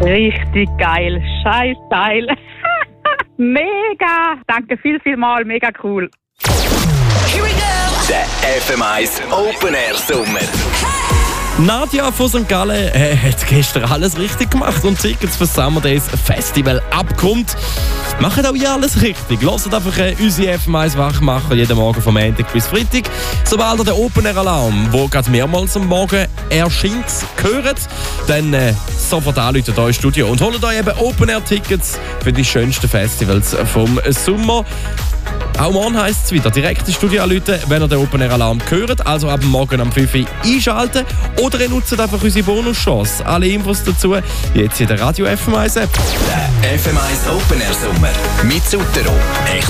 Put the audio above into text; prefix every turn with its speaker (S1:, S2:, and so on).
S1: Richtig geil. Scheiß Teil. Mega. Danke vielmals. Mega cool.
S2: Here we go!
S3: Der FM1 Open Air Sommer.
S4: Nadja von St. Gallen hat gestern alles richtig gemacht und Tickets für das Summer Days Festival abkommt. Macht auch ihr alles richtig. Hört einfach unsere FM1 Wachmacher jeden Morgen vom Montag bis Freitag. Sobald ihr den Open Air Alarm, der gerade mehrmals am Morgen erscheint, hört, dann sofort anrufen hier im Studio und holt euch eben Open Air Tickets für die schönsten Festivals vom Sommer. Auch morgen heisst es wieder, direkt ins Studio anrufen, wenn ihr den Open Air Alarm hört. Also ab morgen um 5 Uhr einschalten. Oder ihr nutzt einfach unsere Bonuschance. Alle Infos dazu jetzt in der Radio FM1 App.
S3: Der FM1 Open Air Sommer mit Sutero. Echt